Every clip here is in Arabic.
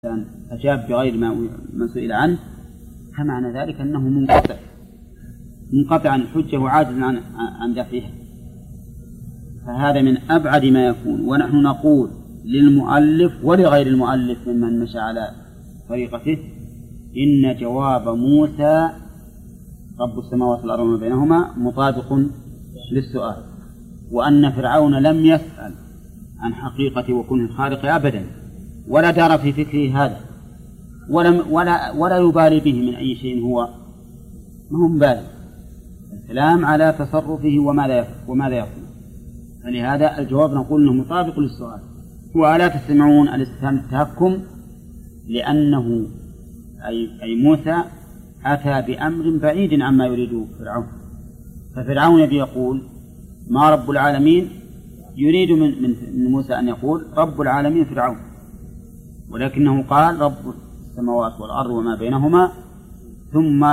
أجاب بغير ما سئل عنه، فمعنى ذلك أنه منقطع عن الحجة وعاجز عن دفعها، فهذا من أبعد ما يكون. ونحن نقول للمؤلف ولغير المؤلف ممن مشى على طريقته إن جواب موسى رب السماوات والأرض وما بينهما مطابق للسؤال، وأن فرعون لم يسأل عن حقيقة وكونه الخالق أبدا، ولا دار في فكره هذا، ولا يبالي به من أي شيء، هو ما هو مبالي، الكلام على تصرفه وماذا يفعل. فلهذا الجواب نقول أنه مطابق للسؤال. وألا تستمعون الاستفهام التهكم، لأنه أي موسى أتى بأمر بعيد عما يريده فرعون، ففرعون يبي يقول ما رب العالمين، يريد من موسى أن يقول رب العالمين فرعون، ولكنه قال رب السماوات والأرض وما بينهما، ثم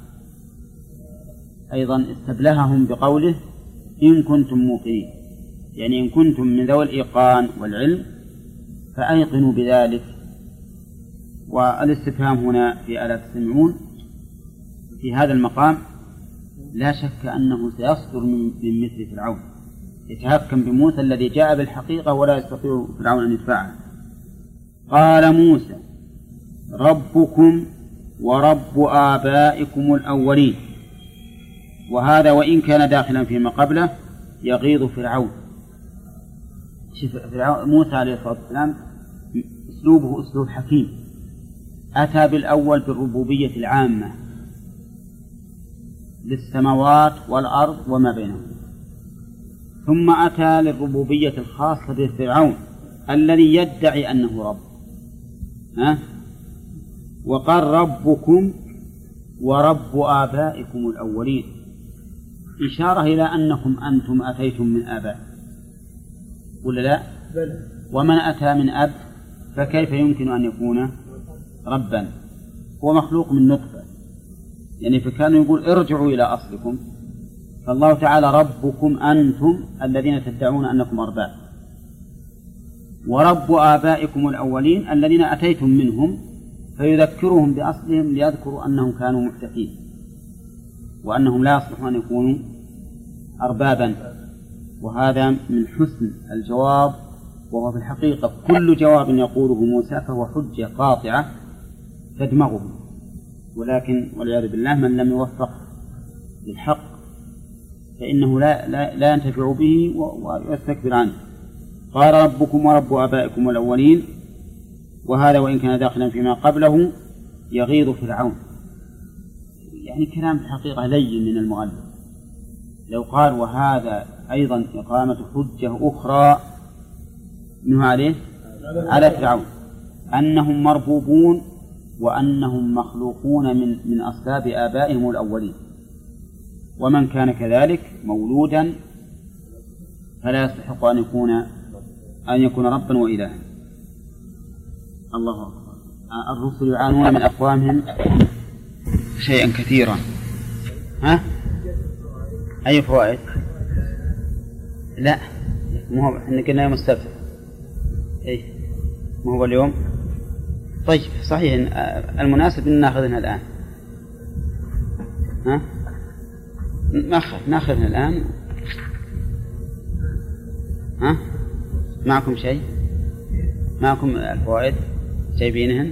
أيضا استبلههم بقوله إن كنتم موقنين، يعني إن كنتم من ذوي الإيقان والعلم فأيقنوا بذلك. والاستفهام هنا في ألا تستمعون في هذا المقام لا شك أنه سيصدر من مثل فرعون، يتهكم بموسى الذي جاء بالحقيقة ولا يستطيع فرعون أن يدفعها. قال موسى ربكم ورب آبائكم الأولين، وهذا وإن كان داخلا فيما قبله يغيظ فرعون. موسى عليه الصلاة والسلام أسلوبه أسلوب حكيم، أتى بالأول بالربوبية العامة للسماوات والأرض وما بينهما، ثم أتى للربوبية الخاصة بفرعون الذي يدعي أنه رب، وقال ربكم ورب آبائكم الأولين، إشارة إلى أنكم أنتم أتيتم من آباء ولا لا؟ ومن أتى من أب فكيف يمكن أن يكون ربا؟ هو مخلوق من نطفة، يعني فكانوا يقول ارجعوا إلى أصلكم. فالله تعالى ربكم أنتم الذين تدعون أنكم أرباب، ورب آبائكم الأولين الذين أتيتم منهم، فيذكرهم بأصلهم ليذكروا أنهم كانوا محدثين وأنهم لا يصلحون أن يكونوا أربابا. وهذا من حسن الجواب، وهو في الحقيقة كل جواب يقوله موسى فهو حجة قاطعة تدمغه، ولكن والعياذ بالله من لم يوفق للحق فإنه لا ينتفع به ويستكبر عنه. قال ربكم ورب آبائكم الأولين، وهذا وإن كان داخلا فيما قبله يغيظ فرعون، يعني كلام في الحقيقة لين من المؤلف. لو قال وهذا أيضا إقامة حجة أخرى منه على فرعون أنهم مربوبون وأنهم مخلوقون من أصلاب آبائهم الأولين، ومن كان كذلك مولودا فلا يستحق أن يكون ربا وإلها. الله أكبر. الرسل يعانون من أقوامهم شيئا كثيرا. أي فوائد؟ لا، مو هو إحنا قلنا يوم السبت، مو هو اليوم. طيب صحيح، المناسب أن نأخذها الآن. نأخذها الآن. معكم شيء؟ معكم الفوائد جايبينهن؟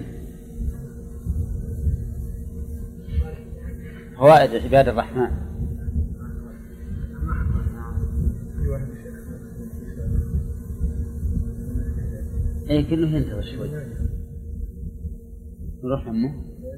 فوائد عباد الرحمن. كله ينتظر شوي نروح همه.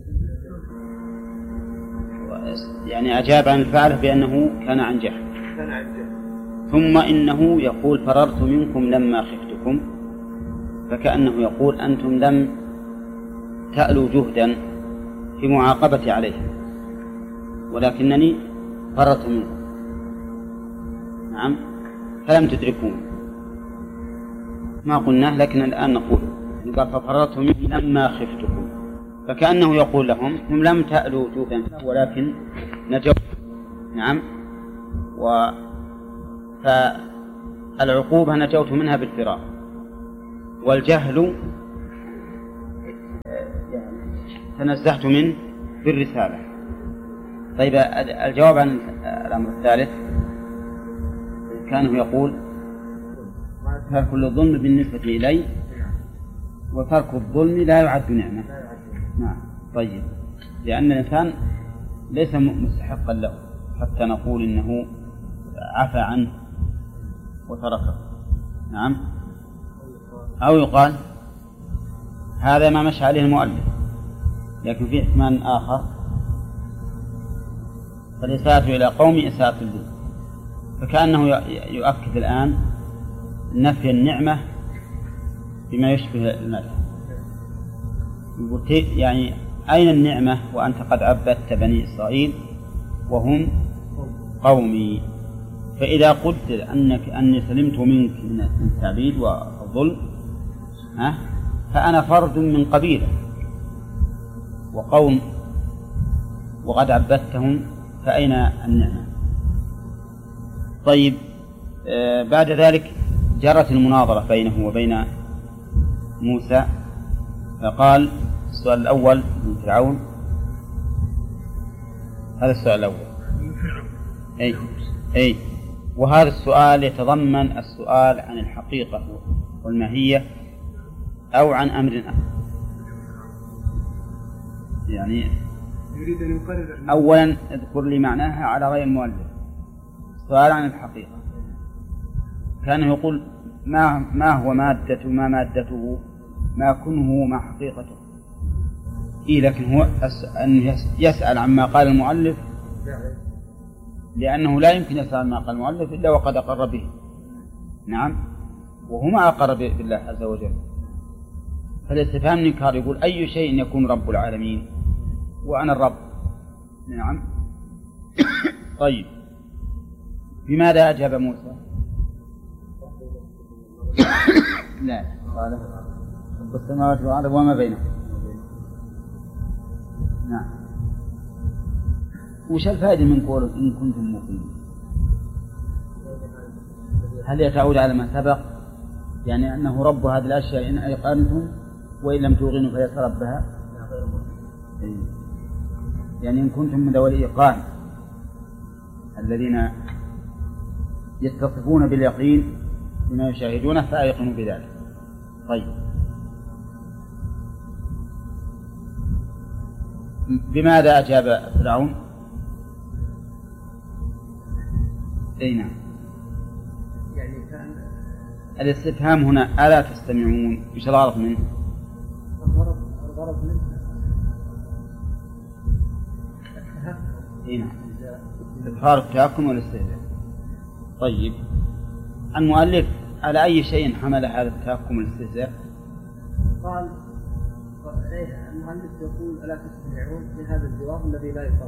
يعني أجاب عن الفعل بأنه كان عن جهل، ثم إنه يقول فررت منكم لما خفتكم، فكأنه يقول أنتم لم تألوا جهدا في معاقبتي عليهم، ولكنني فررت منكم، نعم، فلم تدركون ما قلناه، لكن الآن نقول قال ففررت منكم لما خفتكم، فكأنه يقول لهم هم لم تألوا جهدا ولكن نجوا، نعم، فالعقوبة نجوت منها بالفرار، والجهل تنزهت منه بالرسالة. طيب الجواب عن الأمر الثالث كان يقول ترك الظلم بالنسبة إلي وترك الظلم لا يعد نعمة. نعم. طيب لأن الإنسان ليس مستحقا له حتى نقول إنه عفى عنه وتركه. نعم. أو يقال هذا ما مشى عليه المؤلف، لكن في احتمال آخر، فالإساءة إلى قوم إساءة لي، فكأنه يؤكد الآن نفي النعمة بما يشبه المدح. يعني أين النعمة وأنت قد عبدت بني إسرائيل وهم قومي؟ فإذا قدر أني سلمت منك من التعبيد والظلم فأنا فرد من قبيلة وقوم وقد عبدتهم، فأين النعمة؟ طيب بعد ذلك جرت المناظرة بينه وبين موسى، فقال السؤال الأول من فرعون، هذا السؤال الأول. أي وهذا السؤال يتضمن السؤال عن الحقيقة والماهية أو عن أمر آخر. يعني يريد أن يقرر أولا اذكر لي معناها على غير المؤلف. سؤال عن الحقيقة كان يقول ما هو مادته، ما مادته، ما كنه، ما حقيقته. لكن هو أن يسأل عما قال المؤلف، لأنه لا يمكن يسأل عما قال المؤلف إلا وقد أقر به. نعم. وهو ما أقر بالله عز وجل، فالاستفهام الإنكار يقول أي شيء يكون رب العالمين وأنا الرب. نعم. طيب بماذا أجاب موسى؟ لا قال رب السماوات والأرض وما بينهم. نعم. وش الفائدة من قوله إن كنتم موقنين؟ هل يتعود على ما سبق، يعني أنه رب هذه الأشياء إن أيقنتم وإن لم توقنوا فليس ربها؟ يعني إن كنتم من ذوي الإيقان الذين يتصفون باليقين بما يشاهدونه فأيقنوا بذلك. طيب بماذا أجاب فرعون؟ نعم. يعني كان الاستفهام هنا ألا تستمعون، إيش الغرض منه؟ الغرض منه نعم إظهار التهكم والاستهزاء. طيب المؤلف على أي شيء حمل هذا التهكم والاستهزاء؟ قال المؤلف يقول ألا تستمعون لهذا الجواب الذي لا يصدق.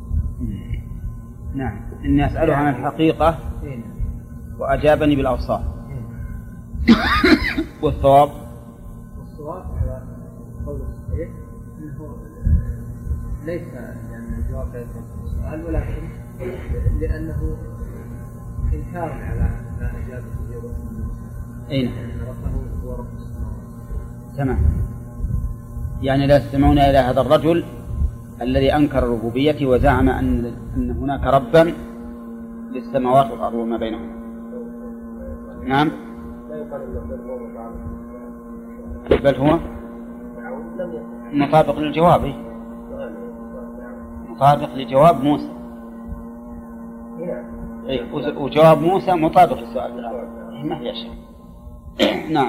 نعم. إني أسأله عن الحقيقة وأجابني بالأوصاف. والصواب على قول الصحيح أنه ليس يعني الجواب لا يصدق السؤال، ولكن لأنه إنكار على ما أجابه الجواب. أين ربه هو رب السماوات. تمام. يعني لا يستمعون إلى هذا الرجل الذي أنكر الربوبية وزعم أن هناك ربا للسماوات والأرض وما بينهما. نعم. بل هو مطابق للجواب، مطابق لجواب موسى. وجواب موسى مطابق للسؤال ما في شيء. نعم.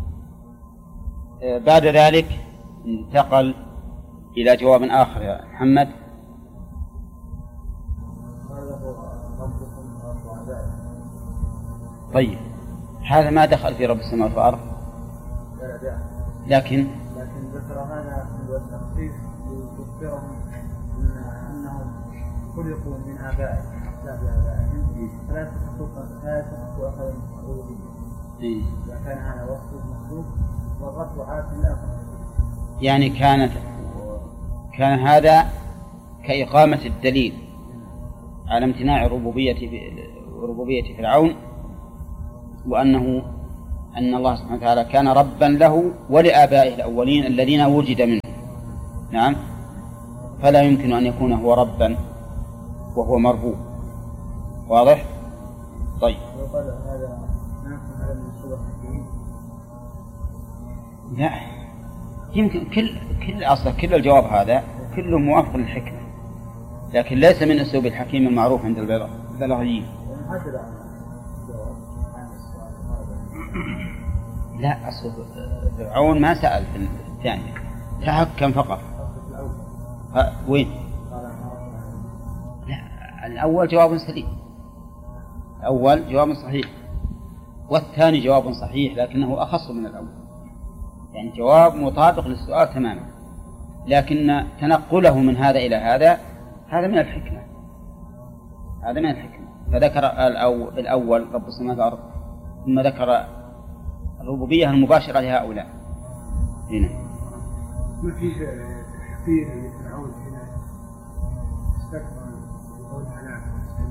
بعد ذلك انتقل إلى جواب آخر يا محمد. طيب هذا ما دخل في رب السماوات والأرض، لكن ذكر هذا التخصيص يذكرهم أنهم خلقوا من آبائهم فلا يستحقوا أخذ الربوبية. كان هذا وصف المخلوق والرب عاد لا. يعني كان هذا كإقامة الدليل على امتناع ربوبية فرعون، وأن الله سبحانه وتعالى كان ربا له ولآبائه الأولين الذين وجد منهم. نعم. فلا يمكن أن يكون هو ربا وهو مربوب. واضح؟ طيب. وقال هذا ناقص على المنصوب الحكيم. لا، يمكن كل الجواب هذا كله موافق للحكمة، لكن ليس من أسلوب الحكيم المعروف عند البلاغيين. لا، أصل فرعون ما سأل في الثاني، تهكم فقط. وين؟ لا، الأول جواب سليم، الأول جواب صحيح، والثاني جواب صحيح لكنه أخص من الأول، يعني جواب مطابق للسؤال تماما، لكن تنقله من هذا إلى هذا من الحكمة، هذا من الحكمة. فذكر الأول رب السماوات والأرض، ثم ذكر الربوبية المباشرة لهؤلاء. هنا ما فيه تحقير لفرعون هنا استكبر وقول هلاك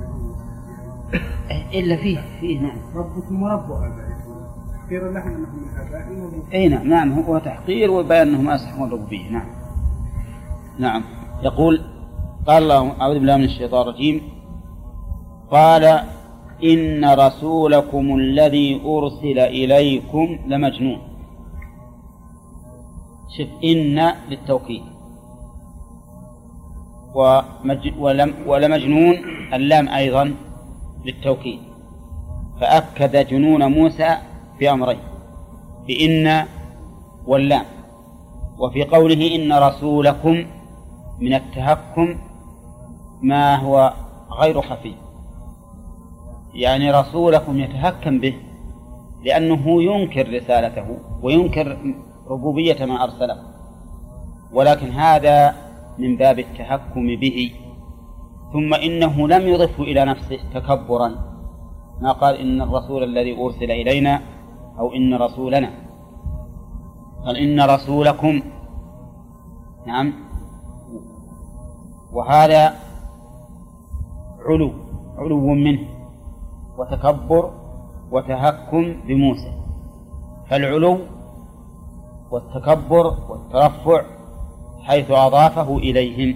إلا فيه نعم. ربكم ورب آبائكم، تحقير لهم أنهم من آبائهم. أي نعم، هو تحقير وبيان أنهم أسحقون الربوبية. نعم. يقول قال الله أعوذ بالله من الشيطان الرجيم قال إن رسولكم الذي أرسل إليكم لمجنون. شوف، إن للتوكيد، ولمجنون اللام أيضا للتوكيد، فأكد جنون موسى بأمرين، بإن واللام. وفي قوله إن رسولكم من التهكم ما هو غير خفي، يعني رسولكم يتهكم به لأنه ينكر رسالته وينكر ربوبية ما أرسله، ولكن هذا من باب التهكم به. ثم إنه لم يضفه إلى نفسه تكبرا، ما قال إن الرسول الذي أرسل إلينا أو إن رسولنا، قال إن رسولكم. نعم. وهذا علو منه وتكبر وتهكم بموسى، فالعلو والتكبر والترفع حيث أضافه إليهم،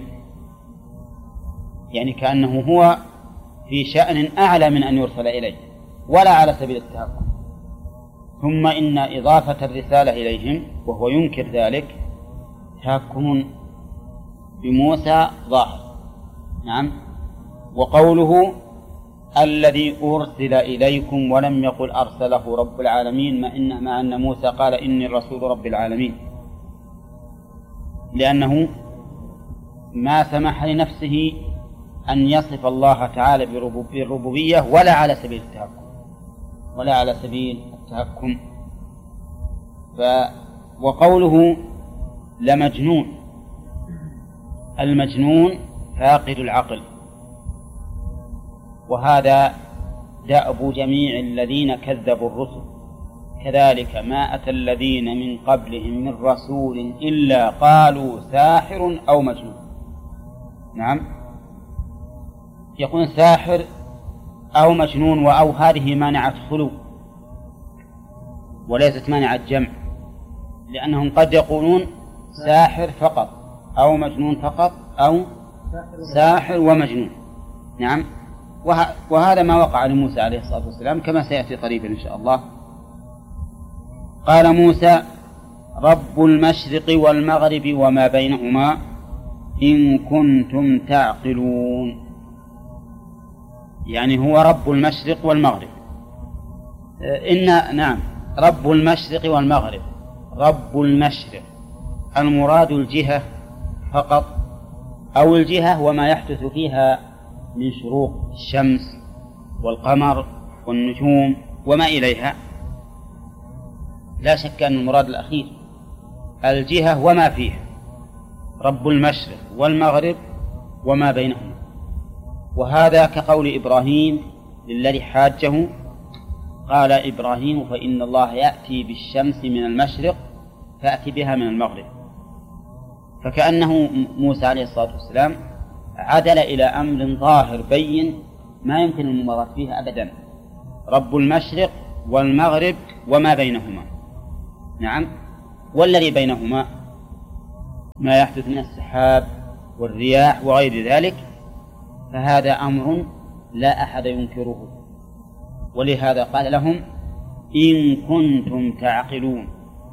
يعني كأنه هو في شأن أعلى من أن يرسل إليه ولا على سبيل التهكم. ثم إن إضافة الرسالة إليهم وهو ينكر ذلك تهكم بموسى ظاهر. نعم. وقوله الذي أرسل إليكم ولم يقل أرسله رب العالمين، مع أن موسى قال إني الرسول رب العالمين، لأنه ما سمح لنفسه أن يصف الله تعالى بالربوبية ولا على سبيل التهكم. وقوله لمجنون، المجنون فاقد العقل، وهذا دأب جميع الذين كذبوا الرسل، كذلك ما أتى الذين من قبلهم من رسول إلا قالوا ساحر أو مجنون. نعم، يقول ساحر أو مجنون، وأو هذه مانعة خلو وليست مانعة جمع، لأنهم قد يقولون ساحر فقط أو مجنون فقط أو ساحر ومجنون. نعم. وهذا ما وقع لموسى عليه الصلاة والسلام كما سيأتي قريبا إن شاء الله. قال موسى رب المشرق والمغرب وما بينهما إن كنتم تعقلون، يعني هو رب المشرق والمغرب. نعم، رب المشرق والمغرب. رب المشرق المراد الجهة فقط، أو الجهة وما يحدث فيها من شروق الشمس والقمر والنجوم وما إليها، لا شك أن المراد الأخير الجهة وما فيها، رب المشرق والمغرب وما بينهما. وهذا كقول إبراهيم للذي حاجه، قال إبراهيم فإن الله يأتي بالشمس من المشرق فأتي بها من المغرب، فكأنه موسى عليه الصلاة والسلام عدل إلى أمر ظاهر بين ما يمكن الممارسة فيه أبدا، رب المشرق والمغرب وما بينهما. نعم. والذي بينهما ما يحدث من السحاب والرياح وغير ذلك، فهذا أمر لا أحد ينكره. ولهذا قال لهم إن كنتم تعقلون،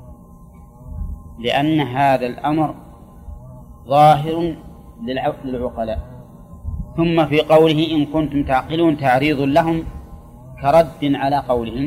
لأن هذا الأمر ظاهر للعقلاء. ثم في قوله إن كنتم تعقلون تعريض لهم كرد على قولهم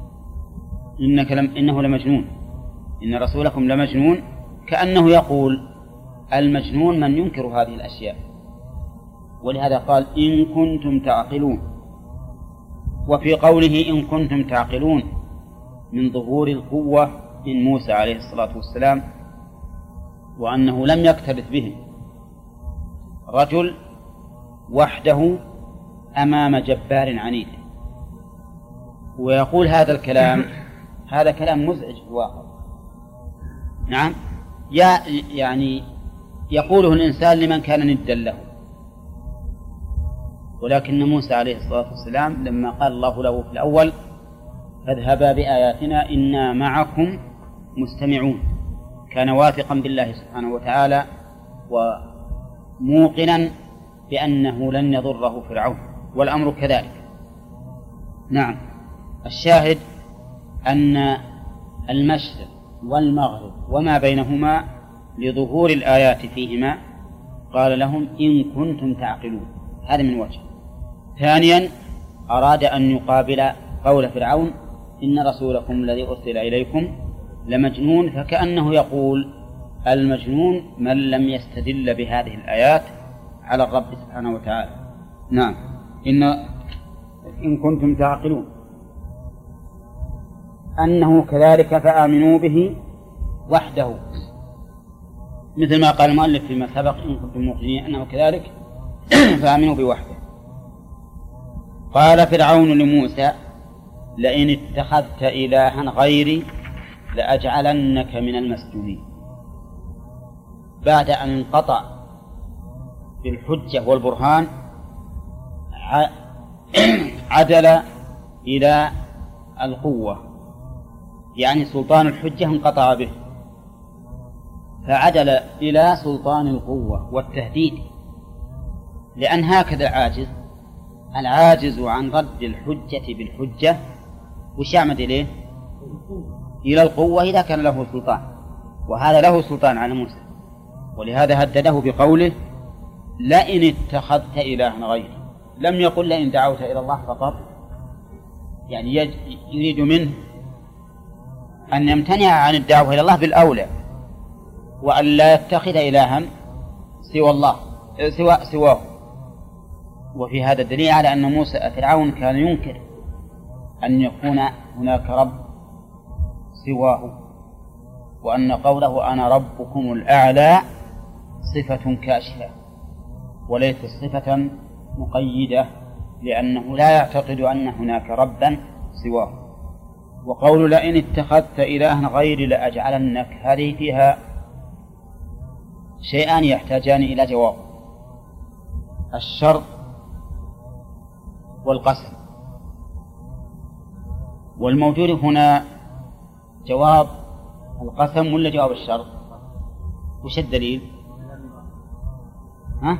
إنه لمجنون، إن رسولكم لمجنون، كأنه يقول المجنون من ينكر هذه الأشياء. ولهذا قال إن كنتم تعقلون. وفي قوله إن كنتم تعقلون من ظهور القوة من موسى عليه الصلاة والسلام، وأنه لم يكترث بهم رجل وحده أمام جبار عنيد. ويقول هذا الكلام هذا كلام مزعج في الواقع. نعم، يعني يقوله الإنسان لمن كان ندا له. ولكن موسى عليه الصلاة والسلام لما قال الله له في الأول فاذهبا بآياتنا إنا معكم مستمعون، كان واثقا بالله سبحانه وتعالى وموقنا بأنه لن يضره فرعون، والأمر كذلك. نعم، الشاهد أن المشرق والمغرب وما بينهما لظهور الآيات فيهما قال لهم إن كنتم تعقلون. هذا من وجه. ثانيا أراد أن يقابل قول فرعون إن رسولكم الذي أرسل إليكم لمجنون، فكأنه يقول المجنون من لم يستدل بهذه الآيات على الرب سبحانه وتعالى. نعم، إن كنتم تعقلون أنه كذلك فآمنوا به وحده، مثل ما قال المؤلف فيما سبق إن كنتم موقنين أنه كذلك فآمنوا بوحده. قال فرعون لموسى لئن اتخذت إلها غيري لأجعلنك من المسجونين. بعد أن انقطع بالحجة والبرهان عدل إلى القوة، يعني سلطان الحجة انقطع به، فعدل إلى سلطان القوة والتهديد. لأن هكذا العاجز عن رد الحجة بالحجة وش يعمد إليه؟ إلى القوة إذا كان له سلطان، وهذا له سلطان على موسى. ولهذا هدده بقوله لئن اتخذت إلها غيري، لم يقل لئن دعوت إلى الله فقط، يعني يريد منه أن يمتنع عن الدعوة إلى الله بالأولى، وأن لا يتخذ إلها سوى الله سواه. وفي هذا الدليل على أن فرعون كان ينكر أن يكون هناك رب سواه، وأن قوله أنا ربكم الأعلى صفة كاشفة وليست صفة مقيدة، لأنه لا يعتقد أن هناك ربا سواه. وقول لئن اتخذت إلها غيري لأجعلنك، هذه فيها شيئان يحتاجان إلى جواب: الشرط والقسم. والموجود هنا جواب القسم ولا جواب الشرط؟ وش الدليل؟ ها؟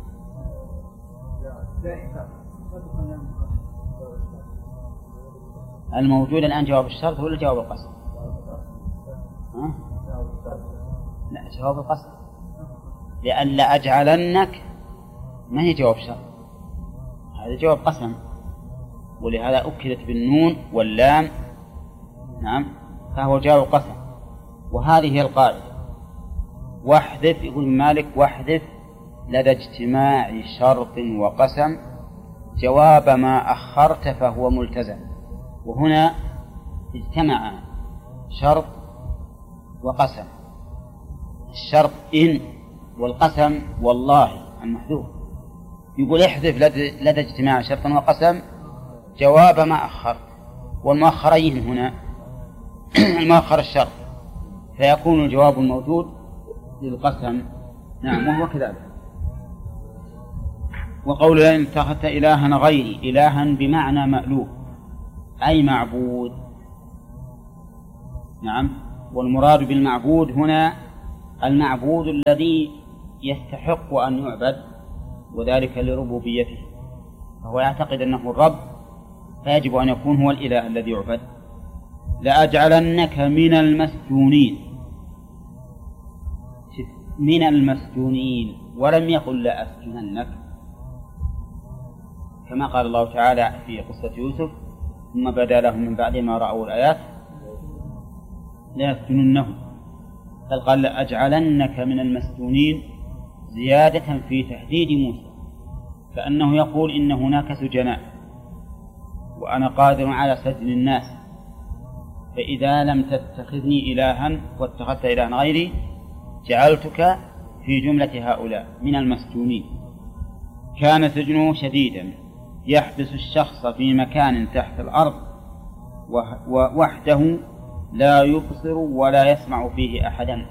الموجود الآن جواب الشرط ولا جواب القسم؟ ها؟ لا، جواب القسم، لأن لأجعلنك ما هي جواب شرط، هذا جواب قسم، ولهذا أكدت بالنون واللام. نعم، فهو جواب قسم. وهذه هي القاعدة. واحذف، يقول مالك واحذف لدى اجتماع شرط وقسم جواب ما أخرت فهو ملتزم. وهنا اجتمع شرط وقسم، الشرط إن والقسم والله المحذوف. يقول احذف لدى اجتماع شرط وقسم جواب ما أخرت، والمؤخرين هنا المؤخر الشرط، فيكون الجواب الموجود للقسم. نعم، وهو كذلك. وقول لئن اتخذت إلها غيري، إلها بمعنى مألوه أي معبود. نعم، والمراد بالمعبود هنا المعبود الذي يستحق أن يعبد وذلك لربوبيته، فهو يعتقد أنه الرب فيجب أن يكون هو الإله الذي يعبد. لأجعلنك من المسجونين، من المسجونين، ولم يقل لأسجننك كما قال الله تعالى في قصة يوسف ثم بدا لهم من بعد ما رأوا الآيات ليسجننه، بل قال لأجعلنك من المسجونين زيادة في تهديد موسى، كأنه يقول إن هناك سجناء وأنا قادر على سجن الناس، فإذا لم تتخذني إلها واتخذت إلها غيري جعلتك في جملة هؤلاء من المسجونين. كان سجنه شديدا يحبس الشخص في مكان تحت الأرض ووحده لا يبصر ولا يسمع فيه أحدا.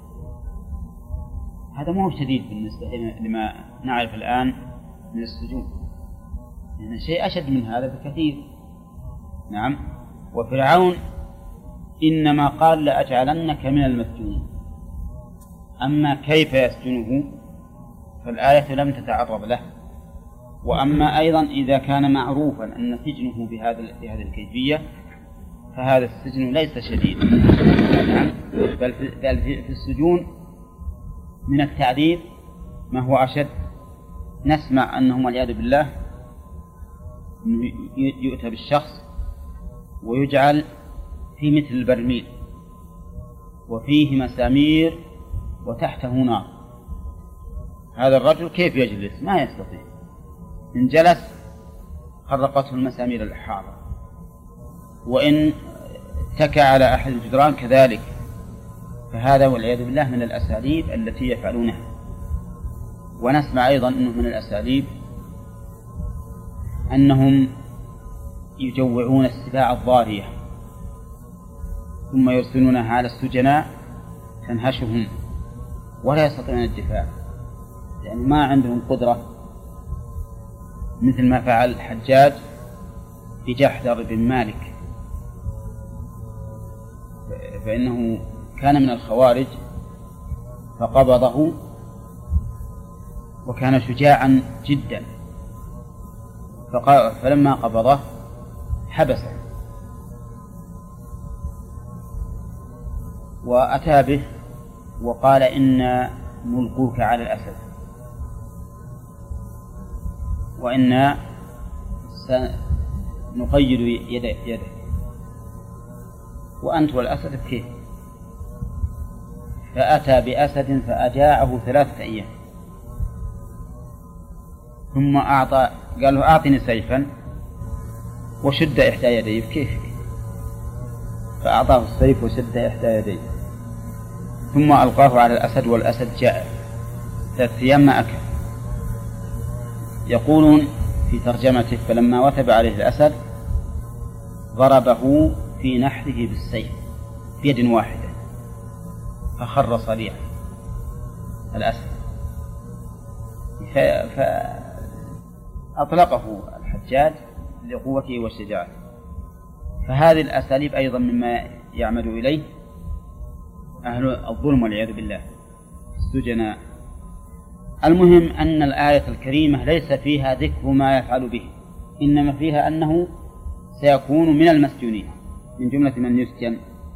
هذا مو شديد بالنسبة لما نعرف الآن من السجون، يعني شيء أشد من هذا بكثير. نعم. وفرعون إنما قال لأجعلنك من المسجونين، أما كيف يسجنه فالآية لم تتعرض له. وأما أيضا إذا كان معروفا أن سجنه بهذه الكيفية فهذا السجن ليس شديدا، بل في السجون من التعذيب ما هو أشد. نسمع أنهم والعياذ بالله يؤتى بالشخص ويجعل في مثل البرميل وفيه مسامير وتحته نار. هذا الرجل كيف يجلس؟ ما يستطيع، إن جلس خرقته المسامير الحارة، وإن اتكى على أحد الجدران كذلك. فهذا والعياذ بالله من الأساليب التي يفعلونها. ونسمع أيضا أنه من الأساليب أنهم يجوعون السباع الضارية ثم يرسلونها على السجناء تنهشهم ولا يستطيعون الدفاع، يعني ما عندهم قدرة، مثل ما فعل الحجاج بجحدر بن مالك، فإنه كان من الخوارج فقبضه وكان شجاعا جدا، فلما قبضه حبسه وأتى به وقال إنا نلقوك على الأسد وإنا سنقيد يدك وأنت والأسد كيف؟ فأتى بأسد فأجاعه 3 أيام، ثم قال له أعطني سيفا وشد إحدى يديه كيف؟ فأعطاه السيف وشد إحدى يديه ثم ألقاه على الأسد والأسد جاء 3 أيام ما أكل. يقولون في ترجمته فلما وثب عليه الأسد ضربه في نحره بالسيف بيد واحدة فخر صريعا الأسد، فأطلقه الحجاج لقوته وشجاعته. فهذه الأساليب أيضا مما يعمد إليه أهل الظلم والعياذ بالله السجناء. المهم أن الآية الكريمة ليس فيها ذكر ما يفعل به، إنما فيها أنه سيكون من المسجونين من جملة من يسجن.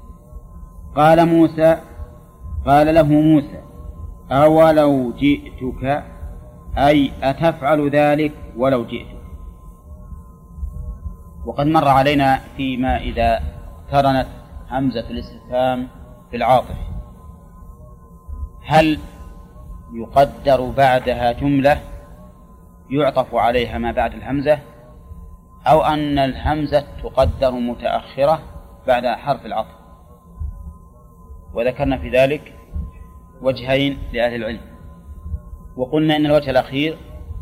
قال له موسى أولو جئتك، أي أتفعل ذلك ولو جئتك. وقد مر علينا فيما إذا اقترنت همزة الاستفهام بالعاطف هل يقدر بعدها جملة يعطف عليها ما بعد الهمزة، أو أن الهمزة تقدر متأخرة بعد حرف العطف. وذكرنا في ذلك وجهين لأهل العلم، وقلنا إن الوجه الأخير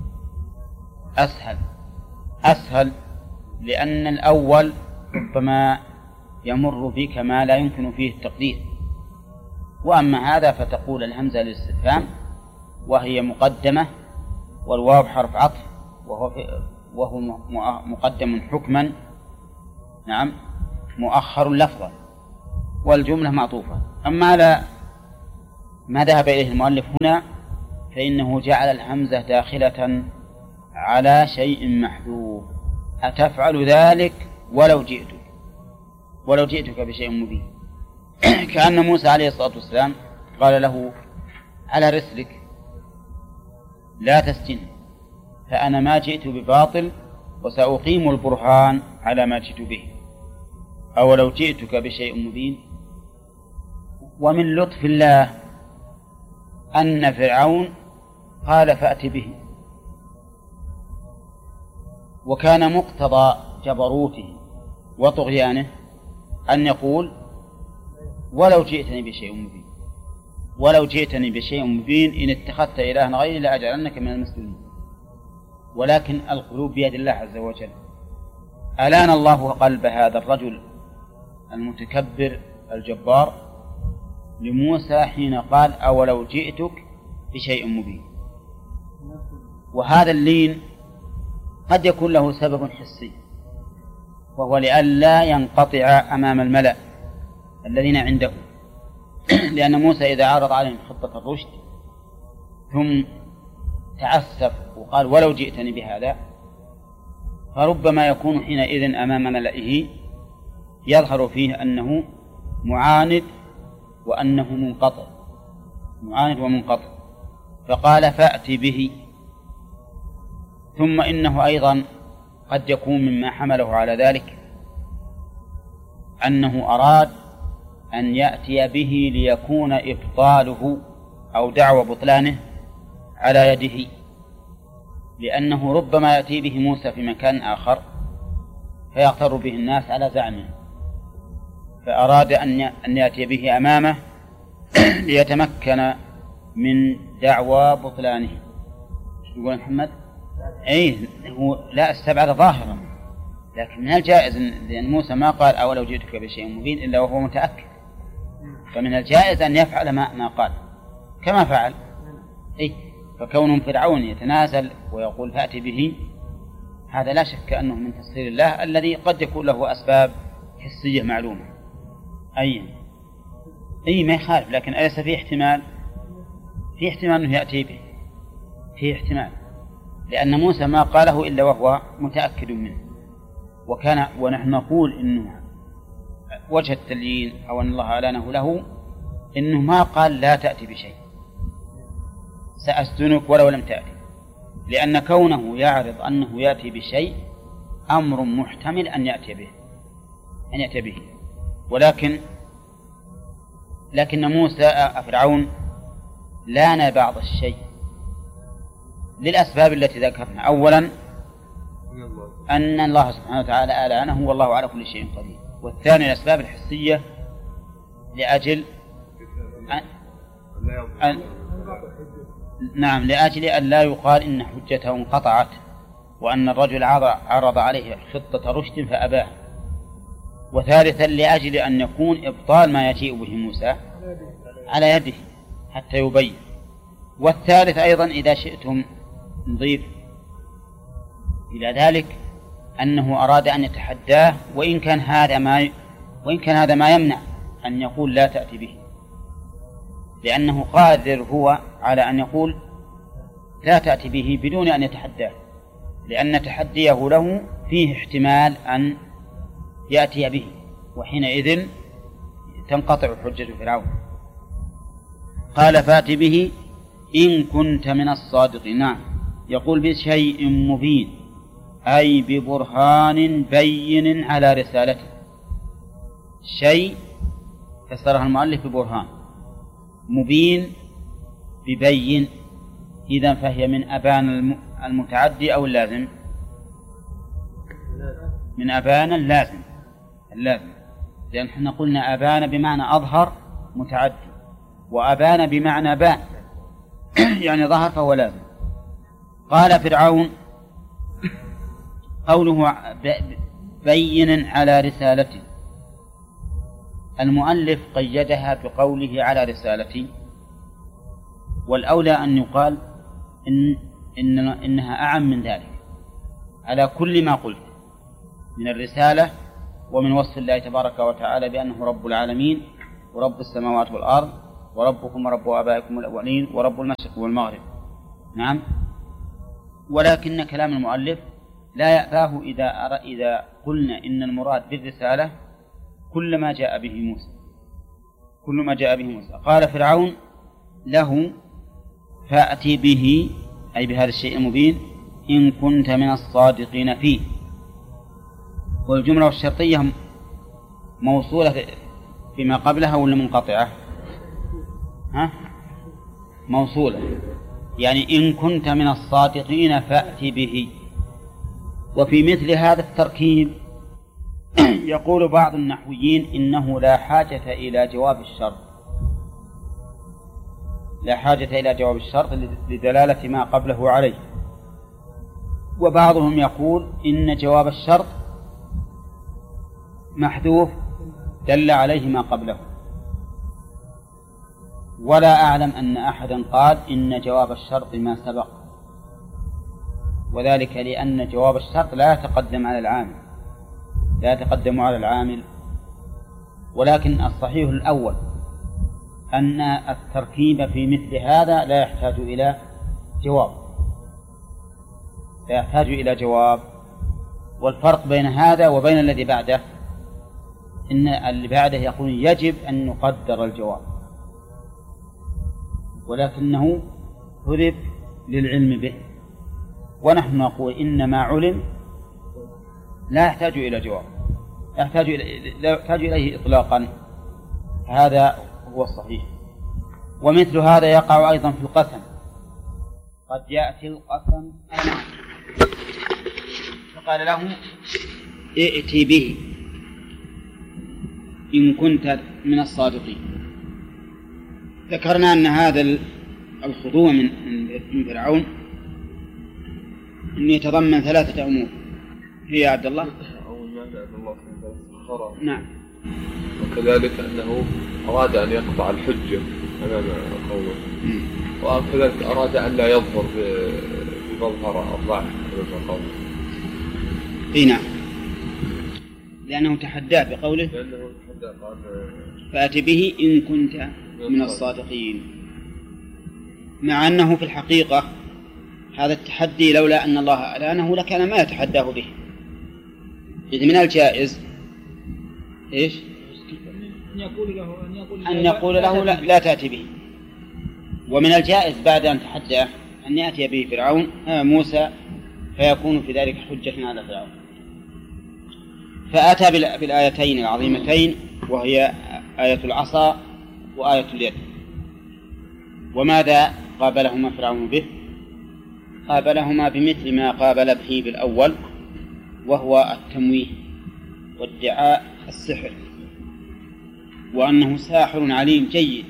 أسهل لأن الأول ربما يمر بك ما لا يمكن فيه التقدير، وأما هذا فتقول الهمزة للاستفهام وهي مقدمة والواو حرف عطف وهو مقدم حكما، نعم، مؤخر لفظا، والجملة معطوفة. أما على ما ذهب إليه المؤلف هنا فإنه جعل الهمزة داخلة على شيء محذوف. أتفعل ذلك ولو جئتك بشيء مبين. كأن موسى عليه الصلاة والسلام قال له على رسلك لا تسجن، فأنا ما جئت بباطل وسأقيم البرهان على ما جئت به، أو لو جئتك بشيء مبين. ومن لطف الله أن فرعون قال فأت به، وكان مقتضى جبروته وطغيانه أن يقول ولو جئتني بشيء مبين إن اتخذت إلها غيري لأجعلنك من المسلمين. ولكن القلوب بيد الله عز وجل. ألان الله قلب هذا الرجل المتكبر الجبار لموسى حين قال أولو جئتك بشيء مبين. وهذا اللين قد يكون له سبب حسي، وهو لئلا ينقطع أمام الملأ الذين عنده، لأن موسى إذا عرض عليهم خطة الرشد ثم تعسف وقال ولو جئتني بهذا، فربما يكون حينئذ أمام ملئه يظهر فيه أنه معاند وأنه منقطع، فقال فأت به. ثم إنه أيضا قد يكون مما حمله على ذلك أنه أراد أن يأتي به ليكون إبطاله أو دعوى بطلانه على يده، لأنه ربما يأتي به موسى في مكان آخر فيغتر به الناس على زعمه، فأراد أن يأتي به أمامه ليتمكن من دعوى بطلانه. يقول محمد هو لا استبعد ظاهرا، لكن من الجائز لأن موسى ما قال أولو جئتك بشيء مبين إلا وهو متأكد، فمن الجائز أن يفعل ما قال كما فعل. فكون فرعون يتنازل ويقول فأتي به، هذا لا شك أنه من تسخير الله الذي قد يكون له أسباب حسية معلومة. ما يخالف، لكن أليس في احتمال أنه يأتي به، في احتمال، لأن موسى ما قاله إلا وهو متأكد منه. ونحن نقول إنه وجه التليين أو أن الله أعلنه له إنه ما قال لا تأتي بشيء، سأسجنك ولو لم تأتي، لأن كونه يعرض أنه يأتي بشيء أمر محتمل أن يأتي به. لكن موسى فرعون لان بعض الشيء للأسباب التي ذكرنا. أولا أن الله سبحانه وتعالى ألانه والله على كل شيء قدير. والثاني الأسباب الحسية لأجل لأجل أن لا يقال إن حجته انقطعت وأن الرجل عرض عليه خطة رشد فأباه. وثالثا لأجل أن يكون إبطال ما يجيء به موسى على يده حتى يبين. والثالث أيضا إذا شئتم نضيف إلى ذلك أنه أراد أن يتحداه، وإن كان هذا ما يمنع أن يقول لا تأتي به، لأنه قادر هو على أن يقول لا تأتي به بدون أن يتحداه، لأن تحديه له فيه احتمال أن يأتي به، وحينئذ تنقطع حجة فرعون. قال فأت به إن كنت من الصادقين. نعم، يقول بشيء مبين أي ببرهان بين على رسالته. شيء فسرها المؤلف ببرهان، مبين ببين، إذن فهي من أبان المتعدي أو اللازم؟ من أبان اللازم، لأن احنا قلنا أبان بمعنى أظهر متعدي، وأبان بمعنى بان يعني ظهر فهو لازم. قال فرعون قوله بين على رسالته، المؤلف قيدها بقوله على رسالتي، والأولى أن يقال إنها أعم من ذلك، على كل ما قلت من الرسالة ومن وصف الله تبارك وتعالى بأنه رب العالمين ورب السماوات والأرض وربكم ورب آبائكم الأولين ورب المشرق والمغرب نعم. ولكن كلام المؤلف لا يأباه إذا قلنا إن المراد بالرسالة كل ما جاء به موسى. قال فرعون له فأتي به، أي بهذا الشيء المبين، إن كنت من الصادقين فيه. والجملة الشرطية موصولة بما قبلها ولا منقطعة؟ موصولة، يعني إن كنت من الصادقين فأتي به. وفي مثل هذا التركيب يقول بعض النحويين إنه لا حاجة إلى جواب الشرط لدلالة ما قبله عليه. وبعضهم يقول إن جواب الشرط محذوف دل عليه ما قبله. ولا أعلم أن أحدا قال إن جواب الشرط ما سبق، وذلك لأن جواب الشرط لا يتقدم على العامل. ولكن الصحيح الأول أن التركيب في مثل هذا لا يحتاج إلى جواب. والفرق بين هذا وبين الذي بعده إن اللي بعده يقول يجب أن نقدر الجواب، ولكنه حذف للعلم به، ونحن نقول إن ما علم لا يحتاج إلى جواب، لا يحتاج إليه إطلاقا. هذا هو الصحيح. ومثل هذا يقع أيضا في القسم. قد يأتي القسم فقال له ائتي به إن كنت من الصادقين. ذكرنا أن هذا الخضوع من فرعون أن يتضمن 3 أمور. هي يا عبد الله؟ أول ما أن الله سخره. نعم. وكذلك أنه أراد أن يقطع الحجة أمام قومه، وكذلك أراد أن لا يظهر بمظهر الضعف أمام قومه. نعم، لأنه تحداه بقوله فأتي به إن كنت من الصادقين، مع أنه في الحقيقة هذا التحدي لولا أن الله أعلانه لكان ما يتحداه به. إذ من الجائز إيش؟ أن يقول له لا تأتي به. ومن الجائز بعد أن تحداه أن يأتي به فرعون موسى فيكون في ذلك حجة على فرعون. فأتى بالآيتين العظيمتين، وهي آية العصا وآية اليد. وماذا قابلهما فرعون به؟ قابلهما بمثل ما قابل به بالأول، وهو التمويه وادعاء السحر، وأنه ساحر عليم جيد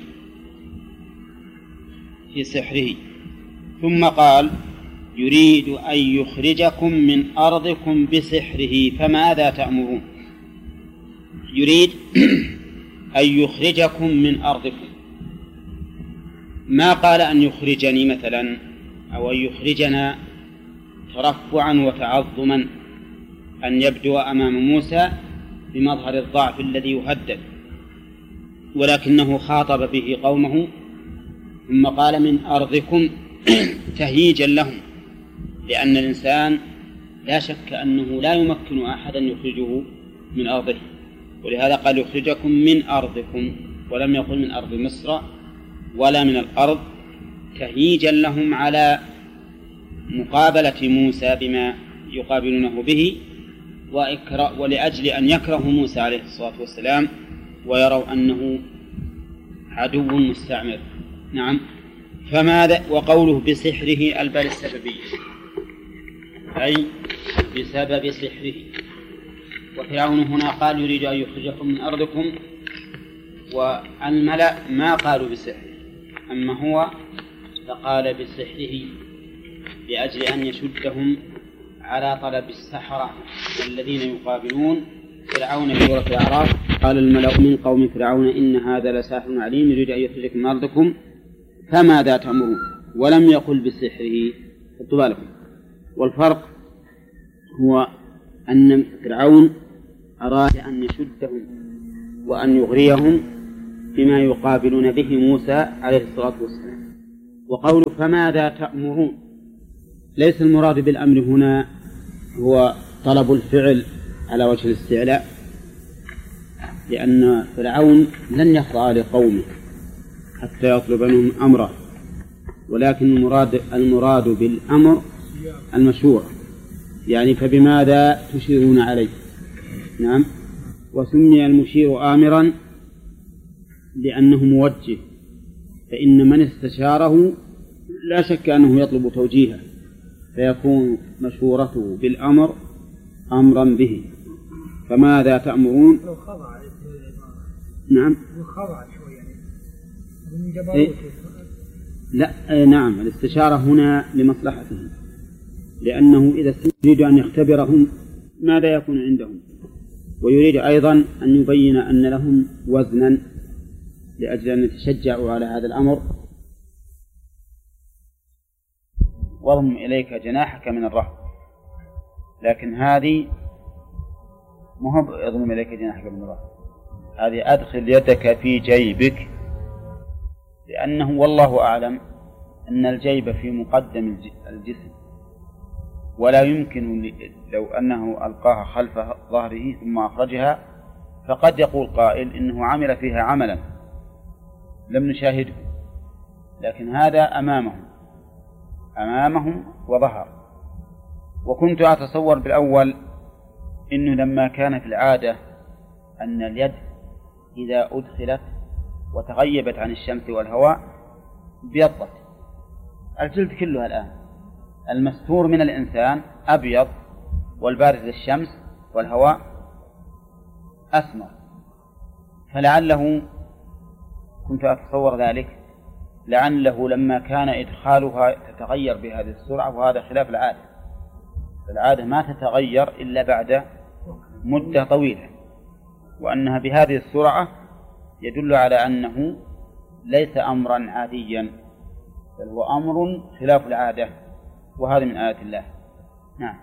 في سحره. ثم قال يريد أن يخرجكم من أرضكم بسحره فماذا تأمرون؟ يريد أن يخرجكم من أرضكم، ما قال أن يخرجني مثلا أو أن يخرجنا ترفعا وتعظما، أن يبدو أمام موسى بمظهر الضعف الذي يهدد، ولكنه خاطب به قومه ثم قال من أرضكم تهييجا لهم، لأن الإنسان لا شك أنه لا يمكن أحدا يخرجه من أرضه، ولهذا قال يخرجكم من أرضكم، ولم يقل من أرض مصر ولا من الأرض، تهييجا لهم على مقابلة موسى بما يقابلونه به، ولأجل أن يكرهوا موسى عليه الصلاة والسلام ويروا أنه عدو مستعمر. نعم. فماذا؟ وقوله بسحره البال السببية، أي بسبب سحره. وفرعون هنا قال يريد أن يخرجكم من أرضكم، والملأ ما قالوا بسحره، أما هو فقال بسحره لأجل أن يشدهم على طلب السحرة الذين يقابلون فرعون في سورة الأعراف. قال الملأ من قوم فرعون إن هذا لساحر عليم يريد أن يخرجكم من أرضكم فماذا تأمرون، ولم يقل بسحره. خذوا بالكم. والفرق هو أن فرعون أراد أن يشدهم وأن يغريهم بما يقابلون به موسى عليه الصلاة والسلام، وقوله فماذا تأمرون ليس المراد بالأمر هنا هو طلب الفعل على وجه الاستعلاء، لأن فرعون لن يخضع لقومه حتى يطلب منهم أمره، ولكن المراد بالأمر المشورة، يعني فبماذا تشيرون عليه. نعم. وسمي المشير آمرا لأنه موجه، فإن من استشاره لا شك أنه يطلب توجيهه، فيكون مشورته بالأمر أمرا به. فماذا تأمرون؟ نعم. لا نعم، الاستشارة هنا لمصلحته، لأنه إذا يريد أن يختبرهم ماذا يكون عندهم، ويريد أيضا أن يبين أن لهم وزنا لأجل أن يتشجعوا على هذا الأمر. واضم إليك جناحك من الرهب، لكن هذه مهب اضم إليك جناحك من الرهب، هذه أدخل يدك في جيبك، لأنه والله أعلم أن الجيب في مقدم الجسم، ولا يمكن لو أنه ألقاها خلف ظهره ثم أخرجها، فقد يقول قائل إنه عمل فيها عملا لم نشاهده، لكن هذا أمامهم وظهر. وكنت أتصور بالأول إنه لما كان في العادة أن اليد إذا أدخلت وتغيبت عن الشمس والهواء بيضت، الجلد كلها الآن المستور من الإنسان أبيض، والبارز للشمس والهواء أسمر، فلعله كنت أتصور ذلك، لعله لما كان إدخالها تتغير بهذه السرعة، وهذا خلاف العادة، العادة ما تتغير إلا بعد مدة طويلة، وأنها بهذه السرعة يدل على أنه ليس أمرا عاديا، بل هو أمر خلاف العادة، وهذا من آيات الله. نعم.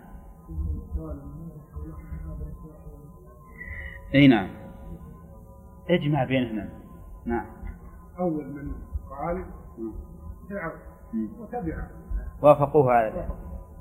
أي نعم، اجمع بينهما. نعم. أول من قال فرعون وتبعه وافقوه على ذلك،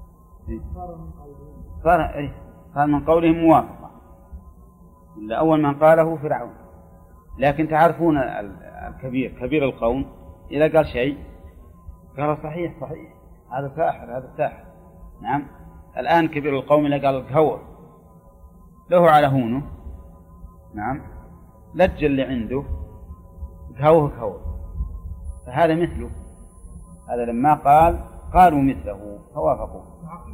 صار من قولهم موافقة، أول من قاله فرعون. لكن تعرفون كبير القوم إذا قال شيء قال صحيح هذا ساحر. نعم. الآن كبير القوم إذا قال الكهور له على هونه، نعم، لج اللي عنده كهور، فهذا مثله، هذا لما قالوا مثله فوافقوا.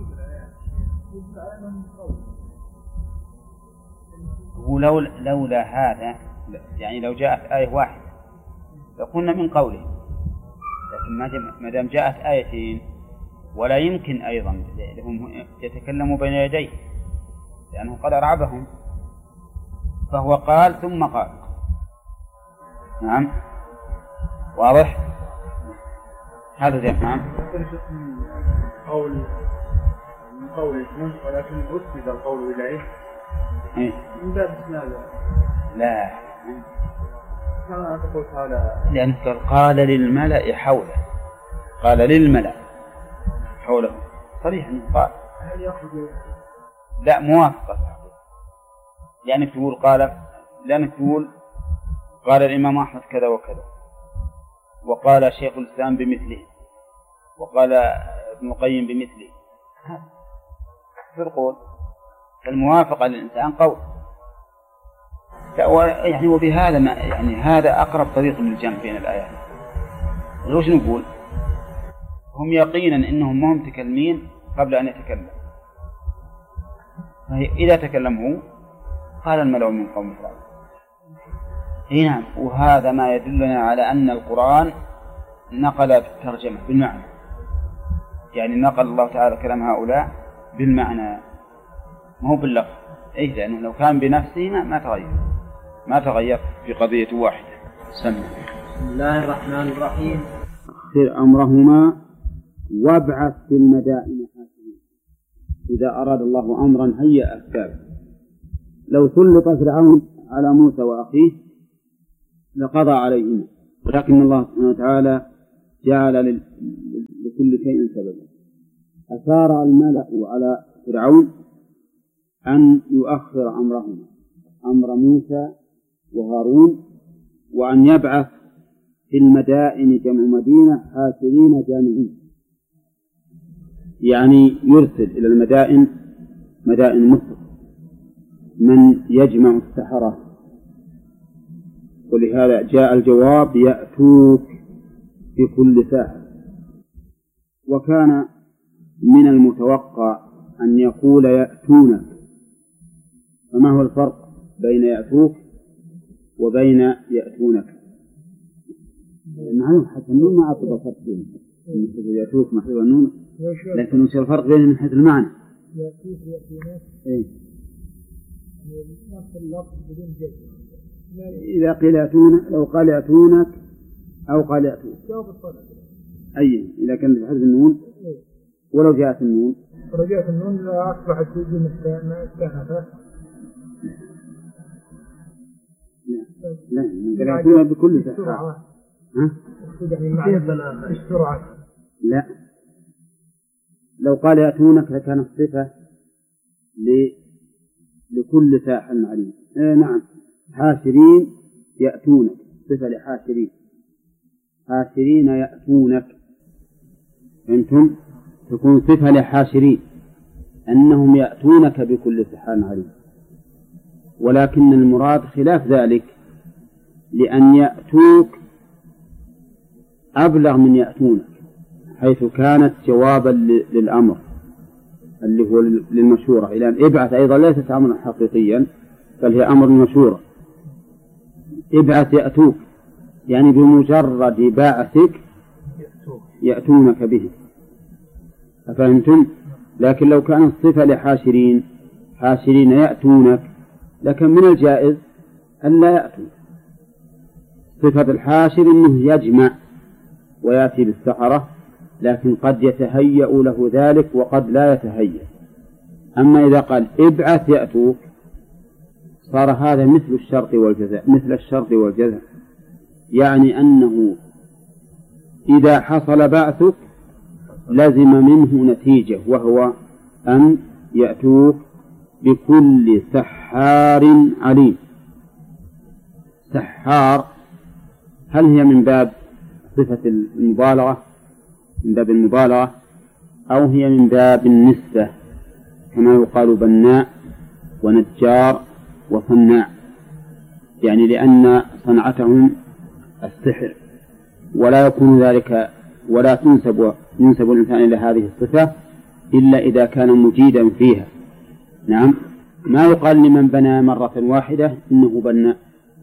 لولا هذا، يعني لو جاءت آية واحدة لقلنا من قوله، لكن ما دام جاءت آيتين ولا يمكن أيضا لهم يتكلموا بين يديه، لأنه قد أرعبهم، فهو قال ثم قال. نعم، واضح هذا زين. نعم. من قوله ولكن أسند القول إليه من باب إسناده. لا، كما تقول هذا، لأنك قال للملأ حوله، قال للملأ حوله صريح أنه قال. هل يأخذ؟ لا، موافقة، لأنك تقول قال الإمام أحمد كذا وكذا، وقال شيخ الإسلام بمثله، وقال ابن القيم بمثله، في القول الموافقة للإنسان قول، يعني وبهذا يعني هذا أقرب طريق للجمع بين الآيات. وش نقول؟ هم يقينا إنهم ما هم متكلمين قبل أن يتكلم، إذا تكلموا قال الملأ من قوم فرعون. نعم. وهذا ما يدلنا على أن القرآن نقل الترجمة بالمعنى، يعني نقل الله تعالى كلام هؤلاء بالمعنى ما هو باللفظ، لأنه لو كان بنفسه ما تغير في قضية واحدة. بسم الله الرحمن الرحيم. أخر أمرهما وابعث في المدائن حاشرين. إذا أراد الله أمرا هيأ أسبابه. لو سلط فرعون على موسى وأخيه لقضى عليهما، ولكن الله سبحانه وتعالى جعل لكل شيء سببا. أثار الملأ على فرعون أن يؤخر أمرهما، أمر موسى وهارون، وأن يبعث في المدائن جمع مدينة حاشرين جامعين، يعني يرسل إلى المدائن مدائن مصر من يجمع السحرة. ولهذا جاء الجواب يأتوك بكل ساحر. وكان من المتوقع أن يقول يأتونك. فما هو الفرق بين يأتوك وبين يأتونك؟ معلوم حتى النون ما أعطى فرق بينهم، يأتوك محذوف النون، لكن وش الفرق بينهم من حيث المعنى؟ يأتوك ويأتونك نفس اللفظ بدون جزم. إذا قيل يأتونك، لو قال يأتونك أو قال يأتوك أي إذا كانت بحذف النون، ولو جاءت النون رجعت النون لا أصبحت جملة كهفة. لا يأتونك بكل سحر. السرعة. لا، لو قال يأتونك لكانت صفة لكل ساحر عليم. نعم، حاشرين يأتونك صفة لحاشرين، حاشرين يأتونك، أنتم تكون صفة لحاشرين أنهم يأتونك بكل سحر عليم. ولكن المراد خلاف ذلك، لأن يأتوك أبلغ من يأتونك، حيث كانت جوابا للأمر اللي هو للمشورة. إلى ابعث أيضا ليست أمرا حقيقيا، بل هي أمر مشورة. ابعث يأتوك، يعني بمجرد بعثك يأتونك به. أفهمتم؟ لكن لو كانت صفة لحاشرين، حاشرين يأتونك، لكن من الجائز أن لا يأتوا. صفة الحاشر أنه يجمع ويأتي بالسحرة، لكن قد يتهيأ له ذلك وقد لا يتهيأ. أما إذا قال ابعث يأتوك صار هذا مثل الشرط والجزاء، مثل الشرط والجزاء، يعني أنه إذا حصل بعثك لزم منه نتيجة، وهو أن يأتوك بكل سحار عليم. سحار هل هي من باب صفة المبالغة، من باب المبالغة، أو هي من باب النسبة كما يقال بناء ونجار وصناع، يعني لأن صنعتهم السحر، ولا يكون ذلك ولا ينسب الإنسان إلى هذه الصفة إلا إذا كان مجيدا فيها. نعم، ما يقال لمن بنى مرة واحدة إنه بناء،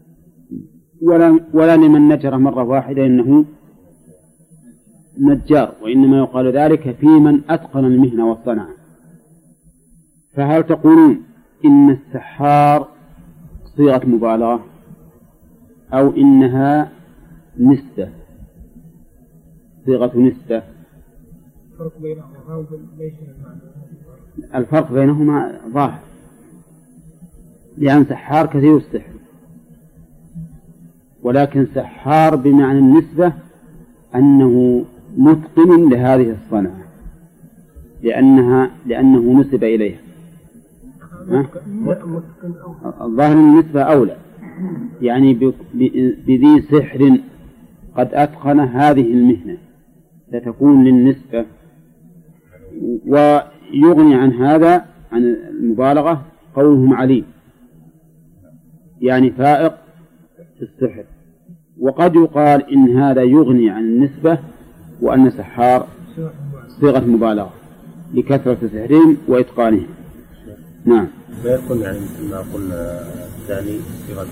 ولا لمن نجر مرة واحدة إنه نجار، وإنما يقال ذلك في من أتقن المهنة والصنعة. فهل تقولون إن السحار صيغة مبالغة أو إنها نسبة، صيغة نسبة؟ الفرق بينهما ظاهر، لأن سحار كثير السحر، ولكن سحار بمعنى النسبة أنه متقن لهذه الصنعة، لأنه نسب إليها. الظاهر النسبة أولى، يعني بذي سحر قد أتقن هذه المهنة ستكون للنسبة. ويغني عن هذا، عن المبالغة، قولهم عليم، يعني فائق في السحر. وقد يقال إن هذا يغني عن النسبة، وأن سحار صيغة مبالغة لكثرة سحرهم وإتقانهم. نعم. لا يكون يعني مثل ما قلنا الثاني صيغة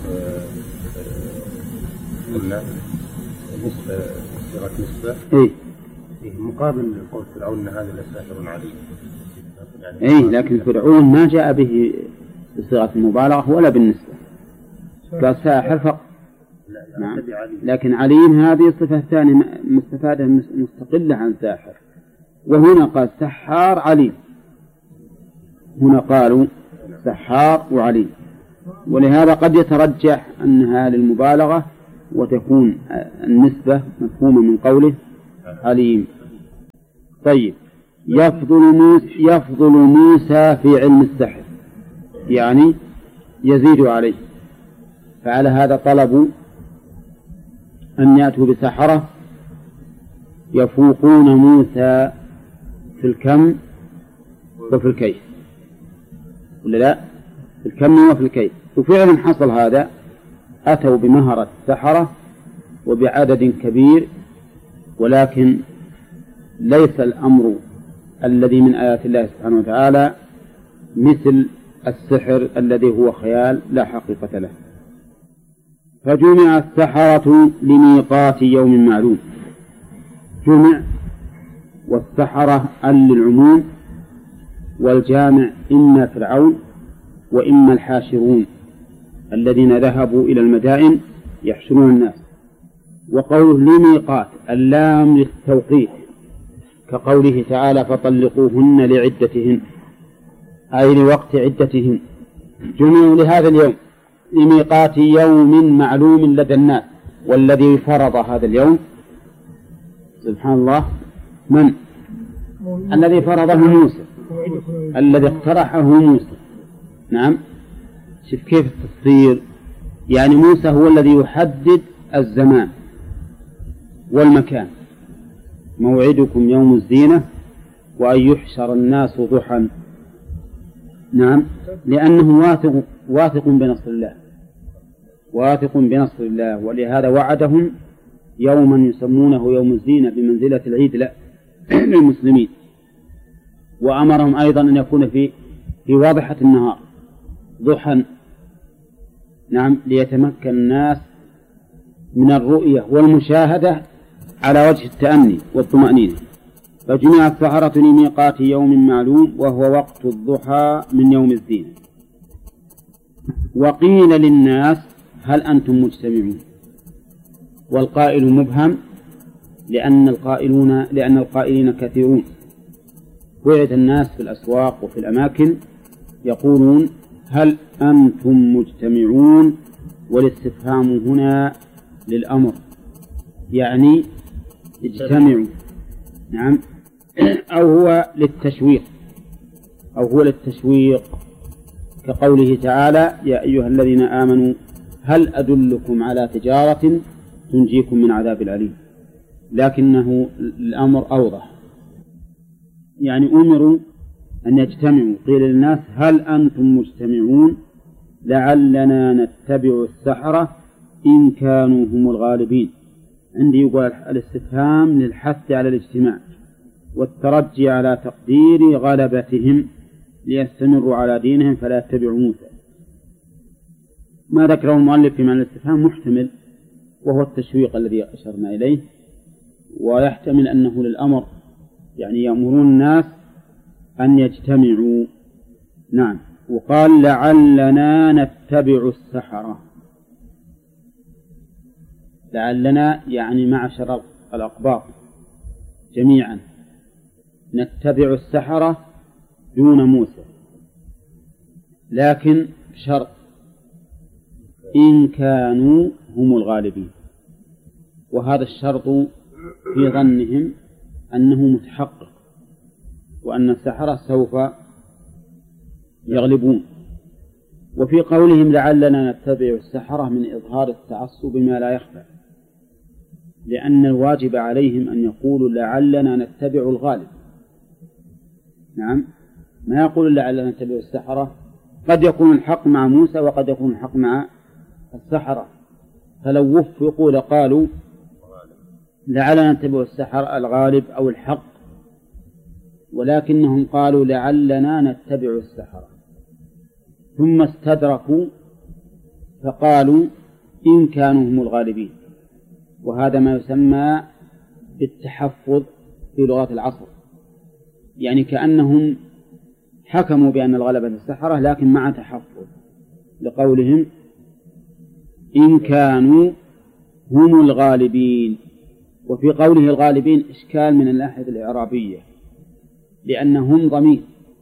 قلنا نسبة، صيغة نسبة. إيه. مقابل قول فرعون أن هذا لساحر عليم. يعني إيه، لكن فرعون ما جاء به بصيغة المبالغة ولا بالنسبة، قال ساحر فقط. نعم. لكن عليم هذه صفة ثانية مستفادة مستقلة عن ساحر. وهنا قال سحار عليم، هنا قالوا سحار وعليم، ولهذا قد يترجح أنها للمبالغة وتكون النسبة مفهومة من قوله عليم. طيب، يفضل موسى في علم السحر، يعني يزيد عليه، فعلى هذا طلبوا أن يأتوا بسحرة يفوقون موسى في الكم وفي الكيف، ولا لا؟ في الكم وفي الكيف. وفعلا حصل هذا، أتوا بمهرة السحرة وبعدد كبير، ولكن ليس الأمر الذي من آيات الله سبحانه وتعالى مثل السحر الذي هو خيال لا حقيقة له. فجمع السحرة لميقات يوم معلوم. جمع، والسحرة للعموم، والجامع إما فرعون وإما الحاشرون الذين ذهبوا إلى المدائن يحشرون الناس. وقوله لميقات، اللام للتوقيت، كقوله تعالى فطلقوهن لعدتهن، أي لوقت عدتهن. جمعوا لهذا اليوم لميقات يوم معلوم لدى الناس. والذي فرض هذا اليوم سبحان الله من؟ الذي فرضه موسى، الذي اقترحه موسى. نعم، شوف كيف التصوير، يعني موسى هو الذي يحدد الزمان والمكان. موعدكم يوم الزينة وأن يحشر الناس ضحى. نعم، لأنه واثق بنصر الله، واثق بنصر الله، ولهذا وعدهم يوما يسمونه يوم الزينة بمنزلة العيد للمسلمين. وأمرهم أيضا أن يكون في واضحة النهار ضحى، نعم، ليتمكن الناس من الرؤية والمشاهدة على وجه التأني والطمأنينة. فجمع السحرة لميقات يوم معلوم وهو وقت الضحى من يوم الزينة. وقيل للناس هل أنتم مجتمعون؟ والقائل مبهم لأن القائلين كثيرون. وعد الناس في الأسواق وفي الأماكن يقولون هل أنتم مجتمعون، والاستفهام هنا للأمر، يعني اجتمعوا. نعم، أو هو للتشويق، كقوله تعالى يا أيها الذين آمنوا هل أدلكم على تجارة تنجيكم من عذاب أليم. لكنه الأمر أوضح، يعني أمروا أن يجتمعوا. قيل للناس هل أنتم مجتمعون لعلنا نتبع السحرة إن كانوا هم الغالبين. عندي يقول الاستفهام للحث على الاجتماع والترجي على تقدير غلبتهم ليستمروا على دينهم فلا يتبعوا موسى. ما ذكره المؤلف في معنى الاستفهام محتمل، وهو التشويق الذي أشرنا إليه، ويحتمل أنه للأمر، يعني يأمرون الناس أن يجتمعوا. نعم، وقال لعلنا نتبع السحرة. لعلنا يعني معشر الأقباط جميعا نتبع السحرة دون موسى، لكن بشرط إن كانوا هم الغالبين. وهذا الشرط في ظنهم أنه متحقق، وأن السحرة سوف يغلبون. وفي قولهم لعلنا نتبع السحرة من إظهار التعصب بما لا يخفى، لأن الواجب عليهم أن يقولوا لعلنا نتبع الغالب. نعم، ما يقول لعلنا نتبع السحرة، قد يكون الحق مع موسى وقد يكون الحق مع السحرة، فلو وفقوا لقالوا لعلنا نتبع السحرة الغالب أو الحق، ولكنهم قالوا لعلنا نتبع السحرة، ثم استدركوا فقالوا إن كانوا هم الغالبين. وهذا ما يسمى بالتحفظ في لغة العصر، يعني كأنهم حكموا بأن الغلبة السحرة لكن مع تحفظ، لقولهم إن كانوا هم الغالبين. وفي قوله الغالبين إشكال من الناحية الإعرابية، لأنهم ضمير،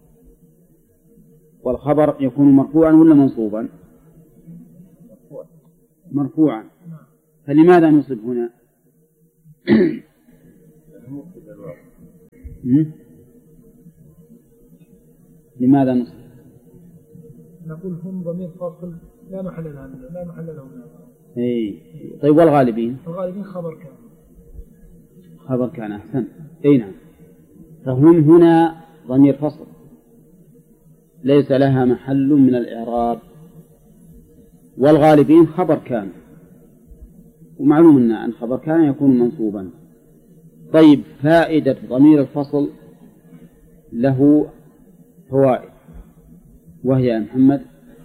والخبر يكون مرفوعا ولا منصوبا؟ مرفوعا، فلماذا نصب هنا؟ مبتدأ الواو. لماذا نصب؟ نقول هم ضمير فاصل لا محل له من اي طيب والغالبين؟ الغالبين خبر كان. خبر كان أحسن. اي نعم. فهم هنا ضمير فصل ليس لها محل من الإعراب، والغالبين خبر كان، ومعلوم أن خبر كان يكون منصوبا. طيب فائدة ضمير الفصل له فوائد، وهي يا محمد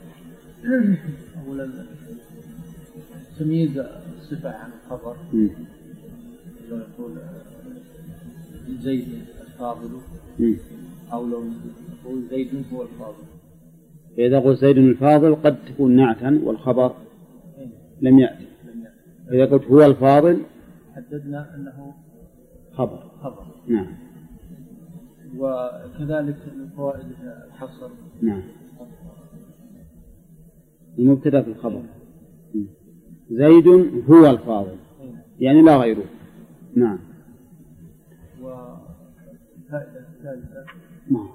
أولا تمييز الصفة عن الخبر، لو يقول زيد الفاضل أو لو يقول زيد هو الفاضل. إذا قلت زيد الفاضل قد تكون نعتا والخبر لم يأتي. إذا قلت هو الفاضل حددنا أنه خبر. نعم. وكذلك من فوائد الحصر نعم المبتدأ في الخبر زيد هو الفاضل يعني لا غيره. نعم. والفائدة الثالثة نعم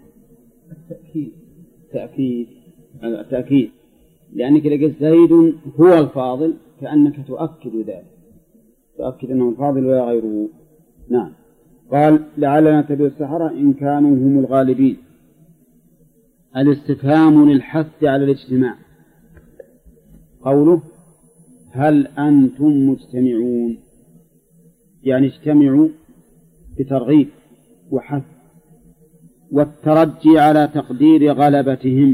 التأكيد، لأنك إذا قلت زيد هو الفاضل كأنك تؤكد ذلك، تؤكد أنه الفاضل ولا غيره. نعم. قال لعلنا نتبع السحرة إن كانوا هم الغالبين. الاستفهام للحث على الاجتماع. قوله هل أنتم مجتمعون، يعني اجتمعوا بترغيب وحث، والترجي على تقدير غلبتهم.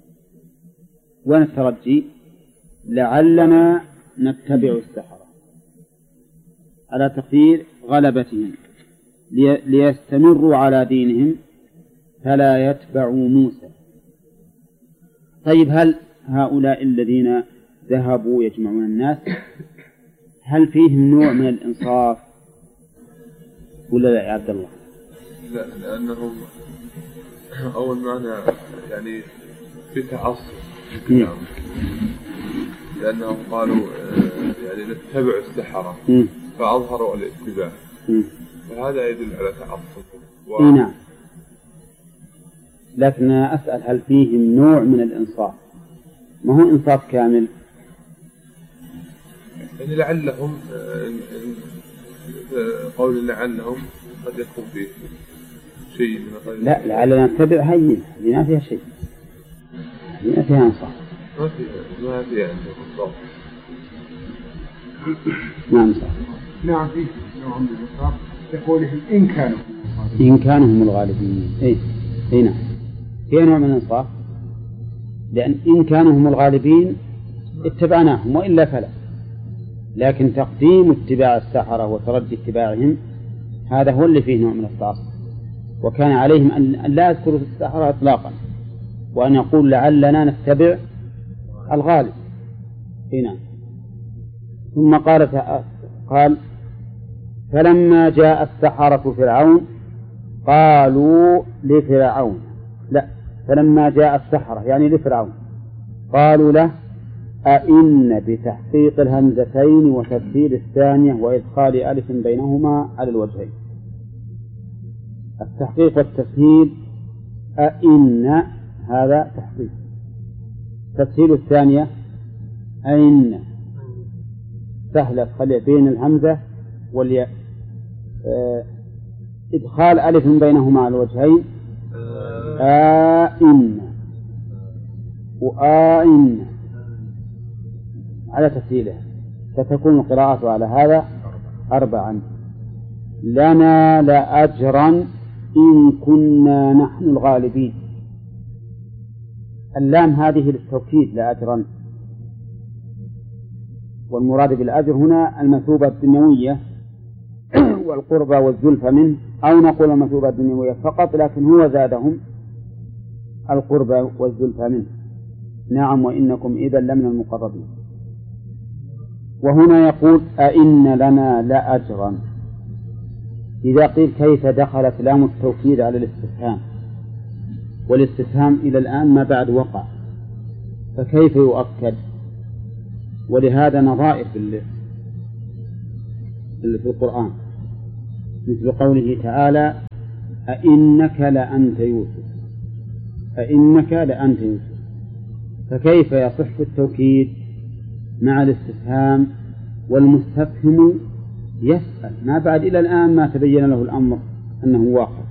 والترجي لعلنا نتبع السحرة على تقدير غلبتهم ليستمروا على دينهم فلا يتبعوا موسى. طيب هل هؤلاء الذين ذهبوا يجمعون الناس هل فيهم نوع من الإنصاف ولا لا يا عبد الله؟ لا، لأنهم أول معنى يعني في تعصب، لأنهم قالوا يعني نتبع السحرة فأظهروا الاتباع، فهذا يدل على تعصب. نعم. لكن أسأل هل فيهم نوع من الإنصاف؟ ما هو إنصاف كامل، يعني لعلهم قول لعلهم قد يكون فيه شيء من غير. لا، لعلنا نتبع هي ما فيها شيء، ما فيها إنصاف، ما فيها إنصاف. نعم صح. نعم فيه نوع من الإنصاف يقولهم إن كانوا هم الغالبين. إيه نعم فيها نوع من الإنصاف، لأن إن كانوا هم الغالبين اتبعناهم وإلا فلا. لكن تقديم اتباع السحرة وترجي اتباعهم هذا هو اللي فيه نوع من التعصب، وكان عليهم أن لا يذكروا السحرة إطلاقا، وأن يقول لعلنا نتبع الغالب. هنا ثم قال فلما جاء السحرة فرعون قالوا لفرعون، لا، فلما جاء السحرة يعني لفرعون قالوا له أئن بتحقيق الهمزتين وتبديل الثانية وإدخال ألف بينهما على الوجهين. التحقيق والتسهيل أئن هذا تحقيق، تسهيل الثانية أئن سهلة خلي بين الهمزة والياء، إدخال ألف بينهما على الوجهين آئن وآئن على تسهيله، فتكون القراءة على هذا 4. لنا لأجرا إن كنا نحن الغالبين. اللام هذه للتوكيد لأجرا، والمراد بالأجر هنا المثوبة الدنيوية والقربى والزلفى منه، أو نقول المثوبة الدنيوية فقط، لكن هو زادهم القربى والزلفى منه. نعم وإنكم إذا لمن المقربين. وهنا يقول أئن لنا لأجرا. إذا قيل كيف دخلت لام التوكيد على الاستفهام، والاستفهام إلى الآن ما بعد وقع، فكيف يؤكد؟ ولهذا نظائر في القرآن. مثل قوله تعالى أئنك لأنت يوسف، أئنك لأنت يوسف. فكيف يصح التوكيد مع الاستفهام والمستفهم يسأل ما بعد إلى الآن ما تبين له الأمر أنه واقع؟